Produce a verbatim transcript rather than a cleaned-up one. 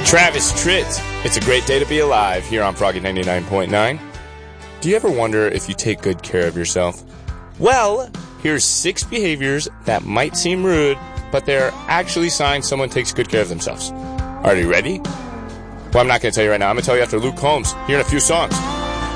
Travis Tritt, it's a great day to be alive here on Froggy ninety-nine point nine. Do you ever wonder if you take good care of yourself? Well, here's six behaviors that might seem rude, but they're actually signs someone takes good care of themselves. Are you ready? Well, I'm not going to tell you right now. I'm going to tell you after Luke Combs here in a few songs.